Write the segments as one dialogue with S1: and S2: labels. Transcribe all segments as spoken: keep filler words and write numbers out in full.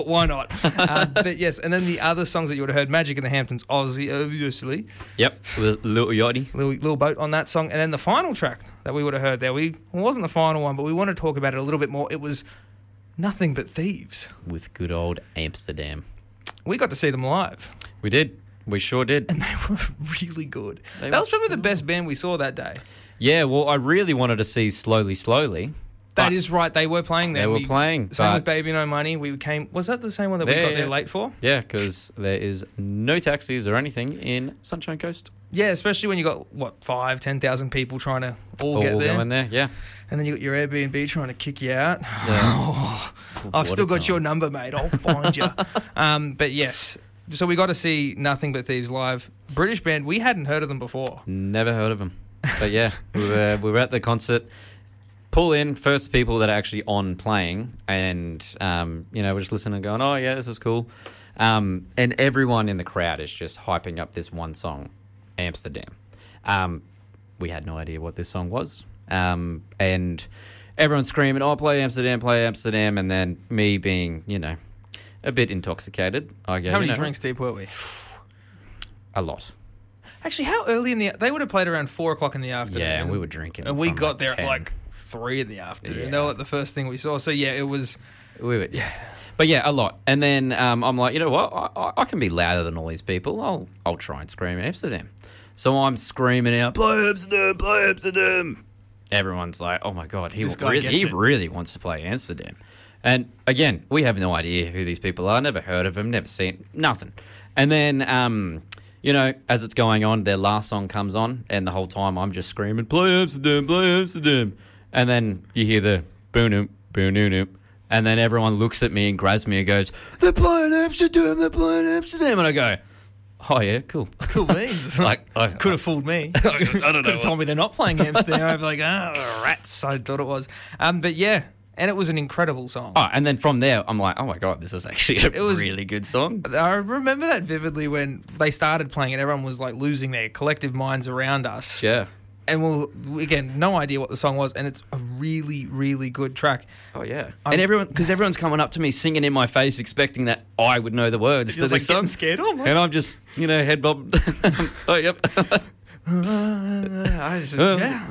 S1: Why not? uh, but yes, and then the other songs that you would have heard, Magic in the Hamptons, Aussie, obviously.
S2: Yep, with Lil Yachty.
S1: Little, little Boat on that song. And then the final track that we would have heard there, we it wasn't the final one, but we want to talk about it a little bit more. It was Nothing But Thieves.
S2: With good old Amsterdam.
S1: We got to see them live.
S2: We did. We sure did.
S1: And they were really good.
S2: They
S1: that
S2: were
S1: was probably the
S2: phenomenal.
S1: best band we saw that day.
S2: Yeah, well, I really wanted to see Slowly Slowly.
S1: That
S2: but
S1: is right. They were playing there.
S2: They were
S1: we,
S2: playing.
S1: Same
S2: but
S1: with Baby No Money. We came. Was that the same one that we
S2: Yeah,
S1: got
S2: yeah.
S1: there late for?
S2: Yeah, because there is no taxis or anything in Sunshine Coast.
S1: Yeah, especially when you got what five, ten thousand people trying to all,
S2: All
S1: get there,
S2: going there, yeah.
S1: and then you got your Airbnb trying to kick you out.
S2: Yeah.
S1: I've
S2: What
S1: still
S2: a
S1: got your
S2: time.
S1: number, mate. I'll find you. Um, but yes, so we got to see Nothing But Thieves live. British band. We hadn't heard of them before.
S2: Never heard of them. But yeah, we were, we were at the concert. Pull in first people that are actually on playing, and um, you know, we're just listening and going, oh yeah, this is cool. Um, and everyone in the crowd is just hyping up this one song, Amsterdam. Um, we had no idea what this song was. Um, and everyone's screaming, oh, play Amsterdam, play Amsterdam. And then me being, you know, a bit intoxicated. I go,
S1: How many
S2: you know,
S1: drinks deep were we?
S2: A lot.
S1: Actually, how early in the... They would have played around four o'clock in the afternoon.
S2: Yeah, and we were drinking.
S1: And we
S2: from
S1: got
S2: like
S1: there
S2: ten.
S1: at like three in the afternoon.
S2: Yeah.
S1: That was like the first thing we saw. So yeah, it was...
S2: We were, yeah. But yeah, a lot. And then um, I'm like, you know what? I, I, I can be louder than all these people. I'll I'll try and scream Amsterdam. So I'm screaming out, play Amsterdam, play Amsterdam. Everyone's like, oh my God, he
S1: This guy
S2: really,
S1: gets
S2: he
S1: it.
S2: really wants to play Amsterdam. And again, we have no idea who these people are. Never heard of them, never seen, nothing. And then, um, you know, as it's going on, their last song comes on, and the whole time I'm just screaming, play Amsterdam, play Amsterdam. And then you hear the boom, boom, boom, and then everyone looks at me and grabs me and goes, they're playing Amsterdam, they're playing Amsterdam. And I go, oh, yeah, cool.
S1: Cool beans.
S2: Like, I-
S1: Could have fooled me.
S2: I don't
S1: Could
S2: know.
S1: have told me they're not playing Amsterdam. I'd be like, oh, rats. I thought it was. Um, but yeah, and it was an incredible song.
S2: Oh, and then from there, I'm like, oh, my God, this is actually a
S1: It was-
S2: really good song.
S1: I remember that vividly when they started playing it. Everyone was like losing their collective minds around us.
S2: Yeah.
S1: And we'll, again, no idea what the song was. And it's a really, really good track.
S2: Oh, yeah.
S1: I'm-
S2: and everyone, because everyone's coming up to me singing in my face, expecting that I would know the words to
S1: Just
S2: this
S1: like
S2: song.
S1: getting scared. Oh, my
S2: And I'm just, you know, head bob. Oh, yep.
S1: I just, yeah,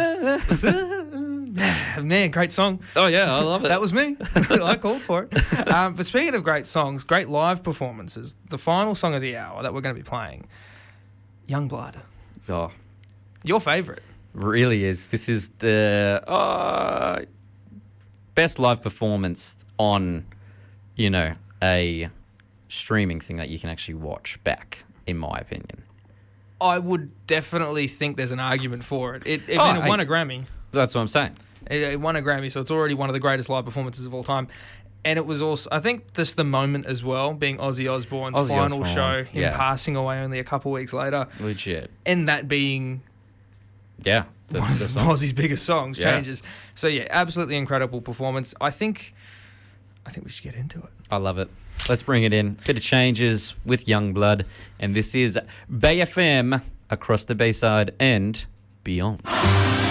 S1: I- man, great song.
S2: Oh, yeah, I love it.
S1: That was me. I called for it. Um, but speaking of great songs, great live performances, the final song of the hour that we're going to be playing, Youngblood.
S2: Oh,
S1: Your favourite.
S2: really is. This is the uh, best live performance on, you know, a streaming thing that you can actually watch back, in my opinion.
S1: I would definitely think there's an argument for it. It, it,
S2: Oh,
S1: and it won
S2: I-
S1: a Grammy.
S2: That's what I'm saying.
S1: It, it won a Grammy, so it's already one of the greatest live performances of all time. And it was also, I think, this the moment as well, being Ozzy Osbourne's
S2: Ozzy
S1: final
S2: Osbourne,
S1: show, him
S2: yeah.
S1: passing away only a couple weeks later,
S2: Legit.
S1: and that being
S2: Yeah. The,
S1: one of
S2: the song.
S1: Ozzy's biggest songs,
S2: Yeah.
S1: Changes. So yeah, absolutely incredible performance. I think, I think we should get into it.
S2: I love it. Let's bring it in. Bit of Changes with Youngblood. And this is Bay F M across the Bayside and beyond.